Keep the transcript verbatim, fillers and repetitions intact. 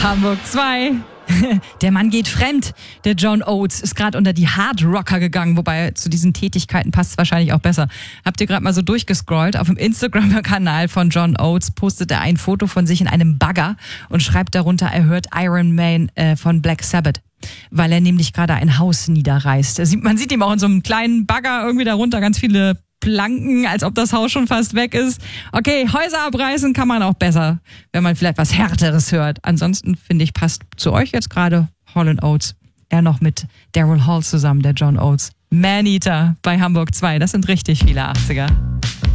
Hamburg zwei. Der Mann geht fremd. Der John Oates ist gerade unter die Hard Rocker gegangen, wobei zu diesen Tätigkeiten passt es wahrscheinlich auch besser. Habt ihr gerade mal so durchgescrollt? Auf dem Instagram-Kanal von John Oates postet er ein Foto von sich in einem Bagger und schreibt darunter, er hört Iron Man äh, von Black Sabbath, weil er nämlich gerade ein Haus niederreißt. Man sieht ihm auch in so einem kleinen Bagger irgendwie darunter ganz viele Planken, als ob das Haus schon fast weg ist. Okay, Häuser abreißen kann man auch besser, wenn man vielleicht was Härteres hört. Ansonsten finde ich, passt zu euch jetzt gerade Hall and Oates. Er noch mit Daryl Hall zusammen, der John Oates. Maneater bei Hamburg zwei. Das sind richtig viele achtziger.